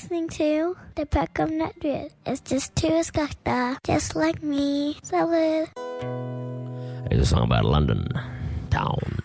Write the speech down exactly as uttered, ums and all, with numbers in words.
listening to the Peckham Network. It's just two skakta, just like me. Salute. It's a song about London town.